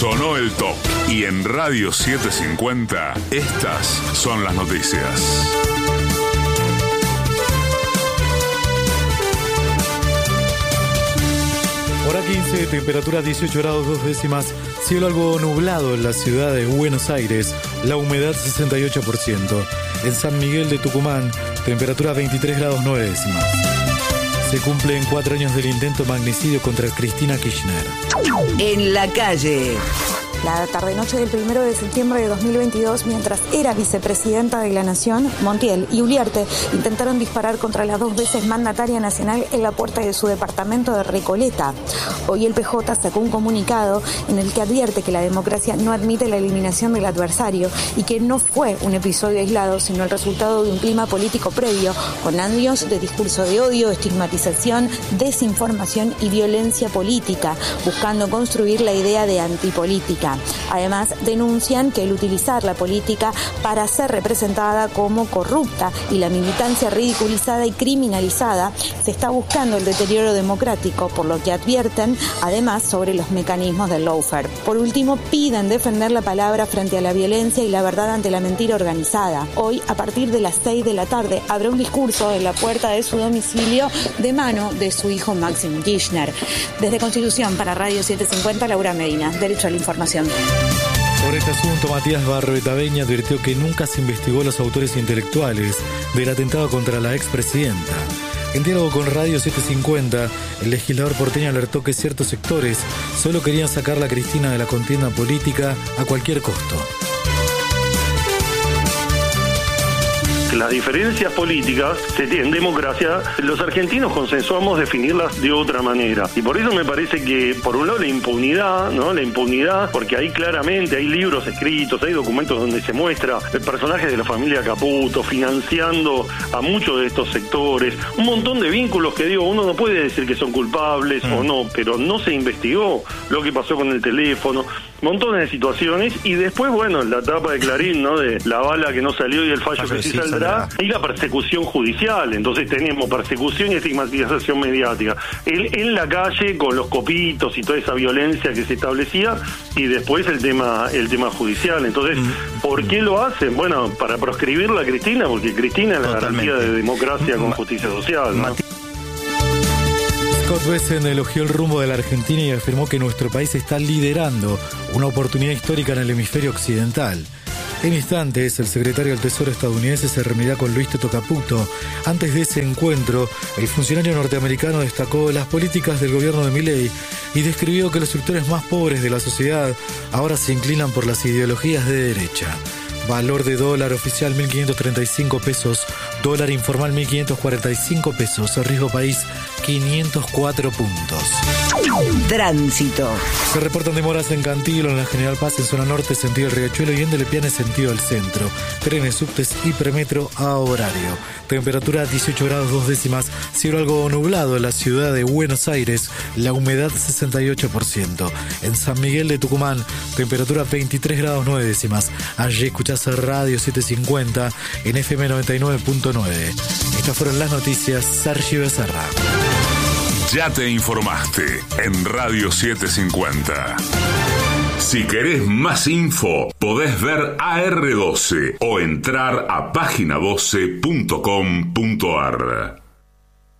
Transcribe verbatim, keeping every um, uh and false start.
Sonó el top. Y en Radio setecientos cincuenta, estas son las noticias. Hora quince, temperatura dieciocho grados dos décimas, cielo algo nublado en la ciudad de Buenos Aires, la humedad sesenta y ocho por ciento. En San Miguel de Tucumán, temperatura veintitrés grados nueve décimas. Se cumplen cuatro años del intento magnicidio contra Cristina Kirchner. En la calle. La tarde-noche del primero de septiembre de dos mil veintidós, mientras era vicepresidenta de la Nación, Montiel y Uliarte intentaron disparar contra la dos veces mandataria nacional en la puerta de su departamento de Recoleta. Hoy el P J sacó un comunicado en el que advierte que la democracia no admite la eliminación del adversario y que no fue un episodio aislado, sino el resultado de un clima político previo, con años de discurso de odio, estigmatización, desinformación y violencia política, buscando construir la idea de antipolítica. Además, denuncian que el utilizar la política para ser representada como corrupta y la militancia ridiculizada y criminalizada, se está buscando el deterioro democrático, por lo que advierten, además, sobre los mecanismos del lawfare. Por último, piden defender la palabra frente a la violencia y la verdad ante la mentira organizada. Hoy, a partir de las seis de la tarde, habrá un discurso en la puerta de su domicilio de mano de su hijo Máximo Kirchner. Desde Constitución, para Radio setecientos cincuenta, Laura Medina, Derecho a la Información. Por este asunto, Matías Barroetaveña advirtió que nunca se investigó a los autores intelectuales del atentado contra la expresidenta. En diálogo con Radio setecientos cincuenta, el legislador porteño alertó que ciertos sectores solo querían sacar a Cristina de la contienda política a cualquier costo. Las diferencias políticas se tienen en democracia, los argentinos consensuamos definirlas de otra manera. Y por eso me parece que, por un lado, la impunidad, ¿no? La impunidad, porque ahí claramente hay libros escritos, hay documentos donde se muestra el personaje de la familia Caputo financiando a muchos de estos sectores, un montón de vínculos que, digo, uno no puede decir que son culpables mm. o no, pero no se investigó lo que pasó con el teléfono, montones de situaciones, y después, bueno, la tapa de Clarín, ¿no? De la bala que no salió y el fallo que sí saldrá, y la persecución judicial. Entonces tenemos persecución y estigmatización mediática en, en la calle, con los copitos y toda esa violencia que se establecía, y después el tema el tema judicial. Entonces, ¿por qué lo hacen? Bueno, para proscribirla a Cristina, porque Cristina es la garantía de democracia con justicia social, ¿no? Scott Bessent elogió el rumbo de la Argentina y afirmó que nuestro país está liderando una oportunidad histórica en el hemisferio occidental. En instantes, el secretario del Tesoro estadounidense se reunirá con Luis Toto Caputo. Antes de ese encuentro, el funcionario norteamericano destacó las políticas del gobierno de Milei y describió que los sectores más pobres de la sociedad ahora se inclinan por las ideologías de derecha. Valor de dólar oficial mil quinientos treinta y cinco pesos, dólar informal mil quinientos cuarenta y cinco pesos, riesgo país quinientos cuatro puntos. Tránsito. Se reportan demoras en Cantilo, en la General Paz, en zona norte, sentido el Riachuelo, y en Delepiane, sentido el centro. Trenes, subtes y premetro a horario. Temperatura dieciocho grados dos décimas, cielo algo nublado en la ciudad de Buenos Aires, la humedad sesenta y ocho por ciento. En San Miguel de Tucumán, temperatura veintitrés grados nueve décimas. Allí escuchás Radio setecientos cincuenta en F M noventa y nueve punto nueve. Estas fueron las noticias. Sergi Becerra. Ya te informaste en Radio setecientos cincuenta. Si querés más info, podés ver A R doce o entrar a página doce punto com punto ar.